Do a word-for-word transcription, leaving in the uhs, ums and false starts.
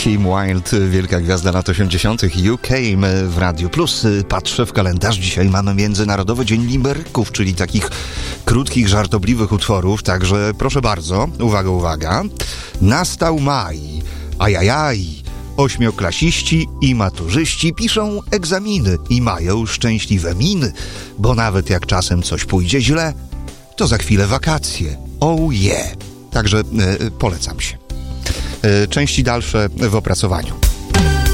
Kim Wilde, wielka gwiazda lat osiemdziesiątych U K w Radiu Plus. Patrzę w kalendarz, dzisiaj mamy Międzynarodowy Dzień Limerików, czyli takich krótkich, żartobliwych utworów, także proszę bardzo, uwaga, uwaga. Nastał maj, ajajaj, ośmioklasiści i maturzyści piszą egzaminy i mają szczęśliwe miny, bo nawet jak czasem coś pójdzie źle, to za chwilę wakacje. Oh yeah! Także e, polecam się. Części dalsze w opracowaniu.